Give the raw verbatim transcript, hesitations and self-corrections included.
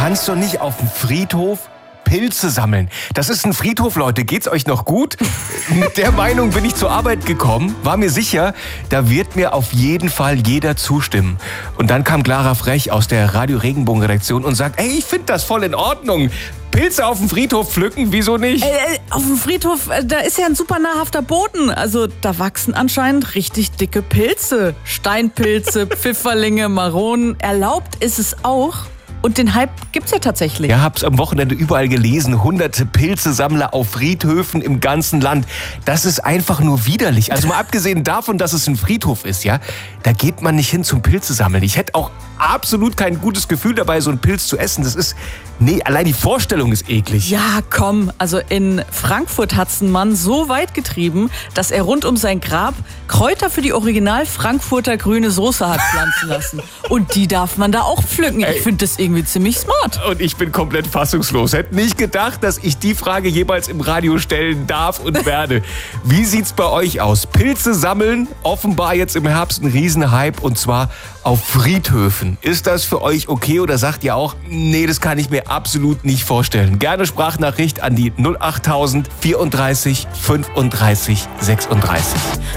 kannst doch nicht auf dem Friedhof Pilze sammeln. Das ist ein Friedhof, Leute. Geht's euch noch gut? Mit der Meinung bin ich zur Arbeit gekommen, war mir sicher, da wird mir auf jeden Fall jeder zustimmen. Und dann kam Clara Frech aus der Radio Regenbogen Redaktion und sagt, ey, ich finde das voll in Ordnung. Pilze auf dem Friedhof pflücken, wieso nicht? Äh, auf dem Friedhof, da ist ja ein super nahrhafter Boden. Also da wachsen anscheinend richtig dicke Pilze. Steinpilze, Pfifferlinge, Maronen. Erlaubt ist es auch. Und den Hype gibt's ja tatsächlich. Ja, hab's am Wochenende überall gelesen. Hunderte Pilzesammler auf Friedhöfen im ganzen Land. Das ist einfach nur widerlich. Also mal abgesehen davon, dass es ein Friedhof ist, ja, da geht man nicht hin zum Pilzesammeln. Ich hätte auch absolut kein gutes Gefühl dabei, so einen Pilz zu essen. Das ist, nee, allein die Vorstellung ist eklig. Ja, komm. Also in Frankfurt hat's ein Mann so weit getrieben, dass er rund um sein Grab Kräuter für die Original Frankfurter grüne Soße hat pflanzen lassen. Und die darf man da auch pflücken. Ich finde das irgendwie ziemlich smart. Und ich bin komplett fassungslos. Hätte nicht gedacht, dass ich die Frage jemals im Radio stellen darf und werde. Wie sieht's bei euch aus? Pilze sammeln, offenbar jetzt im Herbst ein Riesenhype und zwar auf Friedhöfen. Ist das für euch okay oder sagt ihr auch, nee, das kann ich mir absolut nicht vorstellen? Gerne Sprachnachricht an die null achttausend vierunddreißig fünfunddreißig sechsunddreißig.